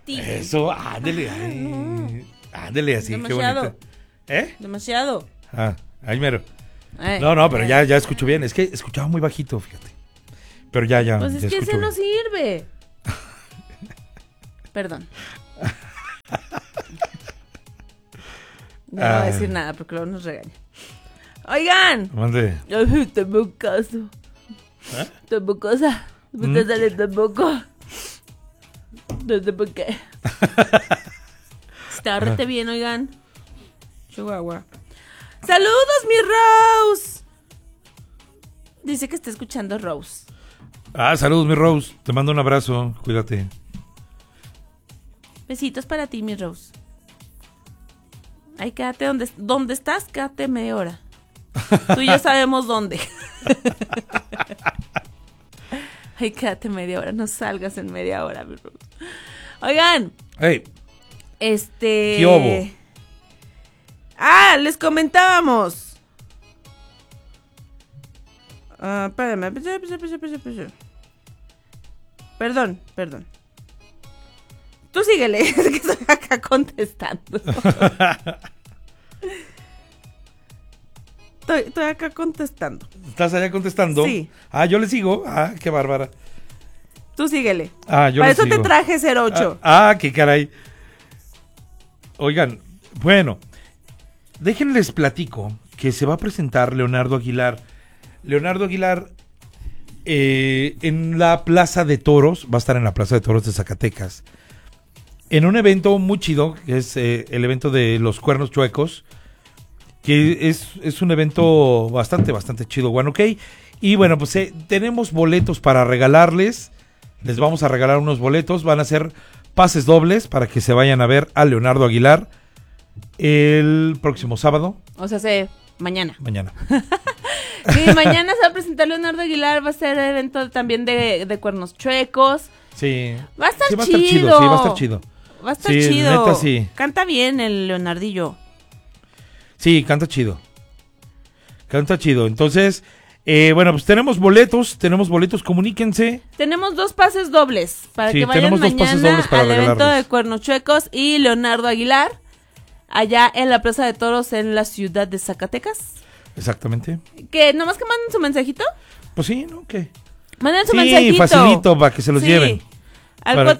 ti. Eso, ándele. Ándele así, Demasiado. qué bonito. Demasiado. Ahí mero. No, pero ya escucho bien. Es que escuchaba muy bajito, fíjate. Pero ya. Pues es ya que escucho ese bien. no sirve. Perdón. No voy a decir nada porque luego nos regaña. Oigan. Mande. Ay, tengo caso. Tengo cosa. Me está saliendo poco. No sé por qué. Está rete bien, oigan. Chihuahua. ¡Saludos, mi Rose! Dice que está escuchando Rose. Saludos, mi Rose. Te mando un abrazo. Cuídate. Besitos para ti, mi Rose. Ay, quédate donde estás, quédate media hora. Tú y yo sabemos dónde. Ay, quédate media hora, no salgas en media hora, mi Rose. Oigan. Hey. ¿Qué hubo? Les comentábamos. Espérame. Perdón. Tú síguele, es que estoy acá contestando. Estoy acá contestando. ¿Estás allá contestando? Sí. Yo le sigo. Qué bárbara. Tú síguele. Yo Para le eso sigo. te traje 08. Qué caray. Oigan, bueno, déjenles platico que se va a presentar Leonardo Aguilar. Leonardo Aguilar en la Plaza de Toros, va a estar en la Plaza de Toros de Zacatecas, en un evento muy chido, que es el evento de los Cuernos Chuecos, que es un evento bastante chido, bueno, ok. Y bueno, pues tenemos boletos para regalarles. Les vamos a regalar unos boletos. Van a ser pases dobles para que se vayan a ver a Leonardo Aguilar el próximo sábado. O sea, mañana. Sí, mañana se va a presentar Leonardo Aguilar. Va a ser evento también de Cuernos Chuecos. Sí. Va a estar chido. chido. Sí, va a estar chido. Va a estar Sí, chido. neta, sí. Canta bien el Leonardillo. Sí, canta chido. Entonces, bueno, pues tenemos boletos, comuníquense. Tenemos 2 pases dobles para Sí, que vayan tenemos 2 pases mañana dobles para al evento regalarles. de Cuernos Chuecos y Leonardo Aguilar, allá en la Plaza de Toros en la ciudad de Zacatecas. Exactamente. Que nomás que manden su mensajito. Pues sí, ¿no? ¿Qué? Manden su Sí, mensajito. facilito para que se los lleven. Al Para-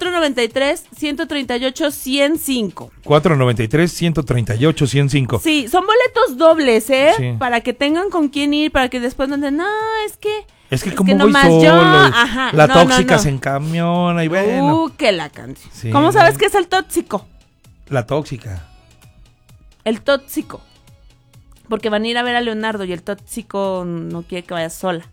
493-138-105. 493-138-105. Sí, son boletos dobles, ¿eh? Sí. Para que tengan con quién ir, para que después no anden, no, es que como voy nomás solo. yo, ajá, La no, tóxica no. se encamiona y bueno. Que la canción. Sí, ¿Cómo sabes que es el tóxico? La tóxica. El tóxico. Porque van a ir a ver a Leonardo y el tóxico no quiere que vaya sola.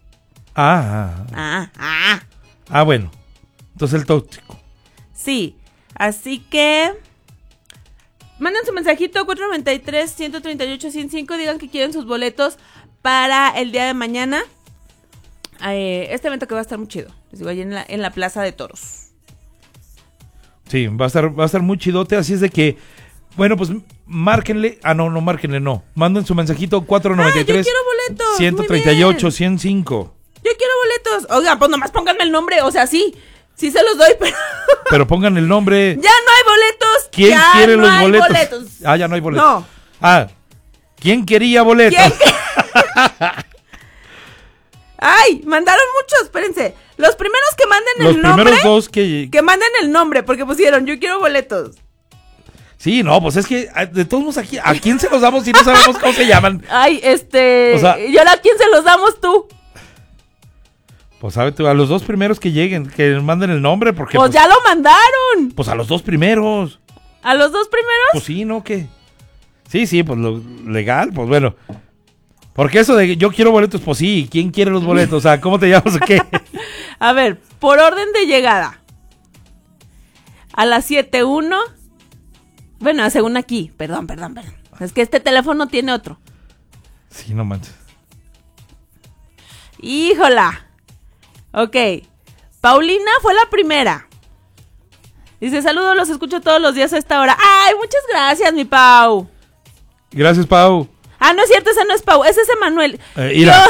Bueno. Entonces el tóxico. Sí, así que manden su mensajito 493-138-105, digan que quieren sus boletos para el día de mañana. Este evento que va a estar muy chido. Les digo, ahí en la Plaza de Toros. Sí, va a estar muy chidote, así es de que, bueno, pues márquenle. No, márquenle, no. Manden su mensajito 493 yo quiero boletos. 138 105. Yo quiero boletos. Oigan, pues nomás pónganme el nombre, o sea, sí se los doy, pero Pero pongan el nombre. ya no hay boletos. ¿Quién ya quiere no los hay boletos? Ya no hay boletos. No. ¿Quién quería boletos? Ay, mandaron muchos, espérense. Los primeros que manden Los el nombre. primeros 2 que manden el nombre, porque pusieron, yo quiero boletos. Sí, no, pues es que de todos modos aquí, ¿a quién se los damos si no sabemos cómo se llaman? Ay, O sea- ¿y ahora a quién se los damos tú? Pues sabe tú, a los 2 primeros que lleguen, que manden el nombre, porque Pues ya lo mandaron. pues a los 2 primeros. ¿A los 2 primeros? Pues sí, ¿no? ¿Qué? Sí, pues lo legal, pues bueno. Porque eso de yo quiero boletos, pues sí, ¿quién quiere los boletos? O sea, ¿cómo te llamas o qué? A ver, por orden de llegada. A las 7:01. Bueno, según aquí. Perdón. Es que este teléfono tiene otro. Sí, no manches. Híjola. Ok. Paulina fue la primera. Dice, saludos, los escucho todos los días a esta hora. Ay, muchas gracias, mi Pau. Gracias, Pau. No es cierto, ese no es Pau, ese es Emanuel. Mira.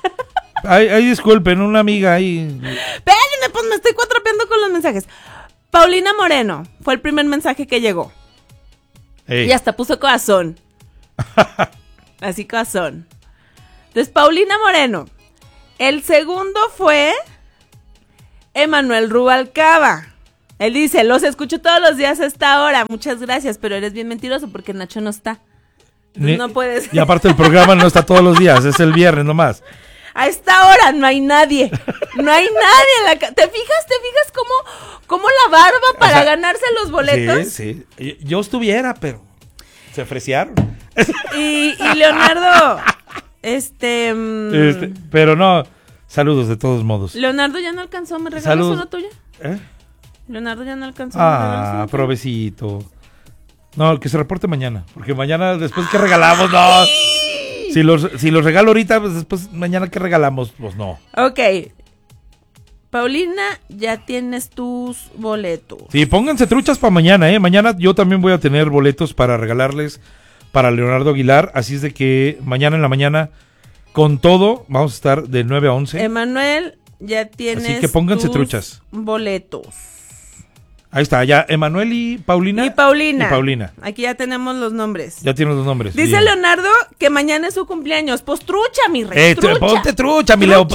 Ay, disculpen, una amiga ahí. Espérenme, pues me estoy cuatropeando con los mensajes. Paulina Moreno fue el primer mensaje que llegó. Ey. Y hasta puso corazón. Así corazón. Entonces, Paulina Moreno. El segundo fue Emanuel Rubalcaba. Él dice, los escucho todos los días a esta hora. Muchas gracias, pero eres bien mentiroso porque Nacho no está. No puedes. Y aparte el programa no está todos los días, es el viernes nomás. A esta hora no hay nadie. No hay nadie en la ¿Te fijas cómo la barba para ganarse los boletos? Sí, sí. Yo estuviera, pero se ofrecieron. Y Leonardo, pero no, saludos de todos modos. Leonardo ya no alcanzó, ¿me regalas una tuya? Leonardo ya no alcanzó. Provecito. No, que se reporte mañana, porque mañana después que regalamos, no. Si los regalo ahorita, pues después mañana que regalamos, pues no. Ok. Paulina, ya tienes tus boletos. Sí, pónganse truchas para mañana, ¿eh? Mañana yo también voy a tener boletos para regalarles para Leonardo Aguilar, así es de que mañana en la mañana, con todo, vamos a estar de 9 a 11. Emanuel, ya tienes así que pónganse truchas. Boletos. Ahí está, ya Emanuel y Paulina. Y Paulina. Y Paulina. Aquí ya tenemos los nombres. Ya tienes los nombres. Dice bien. Leonardo que mañana es su cumpleaños. Pues trucha, mi rey. Ponte trucha, mi Leo.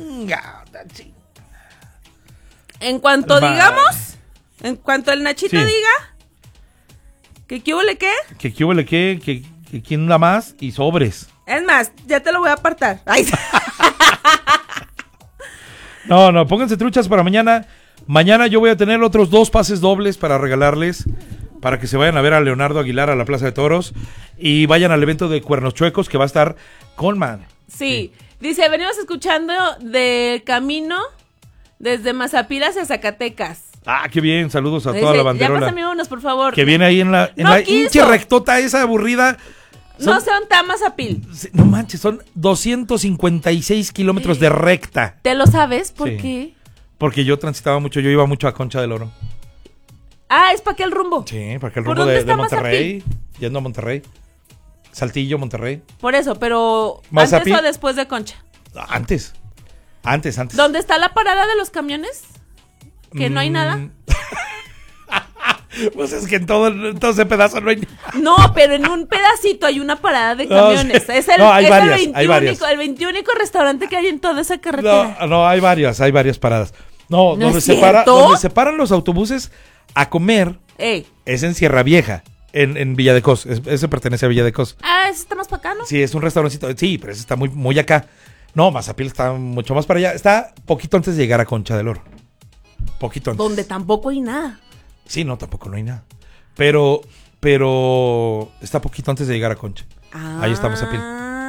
En cuanto digamos, en cuanto el Nachito diga, que qué huele qué. Que qué huele qué, que quién da más y sobres. Es más, ya te lo voy a apartar. Ay. No, pónganse truchas para mañana. Mañana yo voy a tener otros 2 pases dobles para regalarles, para que se vayan a ver a Leonardo Aguilar a la Plaza de Toros y vayan al evento de Cuernos Chuecos que va a estar con man. Sí, dice, venimos escuchando de camino desde Mazapil hacia Zacatecas. Ah, qué bien, saludos a toda la banderola. Ya pásame unos, por favor. Que viene ahí en la hinche rectota esa aburrida. No son tan Mazapil. No manches, son 256 kilómetros de recta. ¿Te lo sabes? ¿Por qué? Porque yo transitaba mucho, yo iba mucho a Concha del Oro. Ah, ¿es para aquel rumbo? Sí, para aquel rumbo de Monterrey, yendo a Monterrey. Saltillo, Monterrey. Por eso, pero Mazapil. ¿antes o después de Concha? Antes. ¿Dónde está la parada de los camiones? ¿Que no hay nada? Pues es que en todo ese pedazo no hay nada. No, pero en un pedacito hay una parada de camiones. Es el, hay es varias, el 21, el 21 restaurante que hay en toda esa carretera. No, hay varias paradas. No, ¿No donde separan los autobuses a comer es en Sierra Vieja, en Villa de Cos. Ese pertenece a Villa de Cos. Ah, ese está más para acá, ¿no? Sí, es un restaurancito. Sí, pero ese está muy, muy acá. No, Mazapil está mucho más para allá. Está poquito antes de llegar a Concha del Oro. Poquito antes. Donde tampoco hay nada. Sí, no, tampoco no hay nada. Pero está poquito antes de llegar a Concha. Ahí está Mazapil.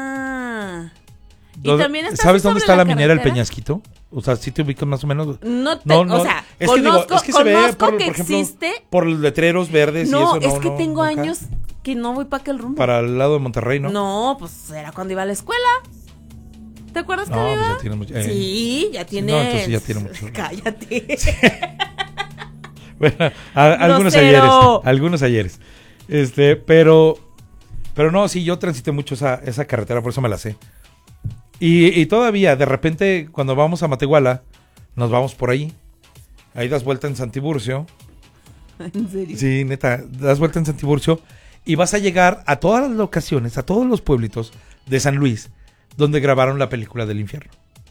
Y también está ¿sabes dónde está la minera El carretera? Peñasquito? O sea, ¿sí te ubicas más o menos? No. O sea, es conozco, que se ve por ejemplo, existe. por los letreros verdes y eso. Es que tengo años que no voy para aquel rumbo. Para el lado de Monterrey, ¿no? No, pues era cuando iba a la escuela. ¿Te acuerdas que pues iba? ya tiene mucho. Sí, ya tiene. No, entonces ya tiene mucho. Cállate. Bueno, algunos ayeres. Pero no, sí, yo transité mucho esa carretera, por eso me la sé. Y todavía, de repente, cuando vamos a Matehuala, nos vamos por ahí. Ahí das vuelta en Santiburcio. ¿En serio? Sí, neta, das vuelta en Santiburcio y vas a llegar a todas las locaciones, a todos los pueblitos de San Luis, donde grabaron la película del infierno.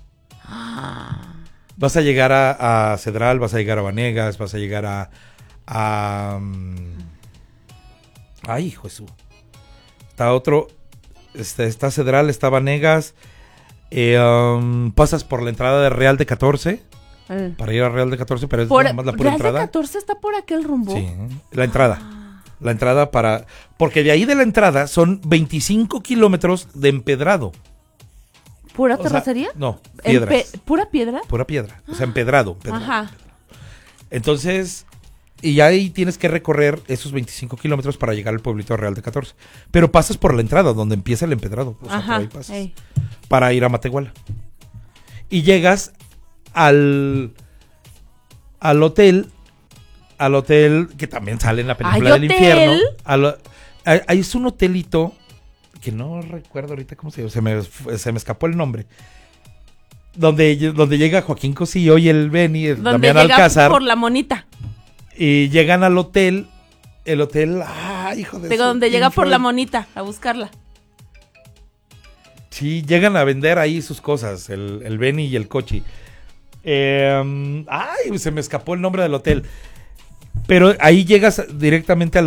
Vas a llegar a Cedral, vas a llegar a Vanegas, vas a llegar ay, hijo de su. Está otro. Está Cedral, está Vanegas. Pasas por la entrada de Real de 14. Para ir a Real de 14, pero es nada más la pura entrada. ¿Real de 14 está por aquel rumbo? Sí, la entrada. La entrada para. Porque de ahí de la entrada son 25 kilómetros de empedrado. ¿Pura terracería? No, piedras. ¿Pura piedra? Pura piedra. O sea, empedrado. Ajá. Entonces, y ahí tienes que recorrer esos 25 kilómetros para llegar al pueblito Real de 14. Pero pasas por la entrada, donde empieza el empedrado. O sea, por ahí pasas. Para ir a Matehuala. Y llegas al hotel que también sale en la película del infierno. Ahí es un hotelito que no recuerdo ahorita cómo se llama, se me escapó el nombre. Donde llega Joaquín Cosío y el Beni, el Damián Alcázar. Por la monita. Y llegan al hotel. El hotel, hijo de su donde llega Pink por la Floyd. monita a buscarla. Sí, llegan a vender ahí sus cosas, el Benny y el Cochi. Se me escapó el nombre del hotel. Pero ahí llegas directamente al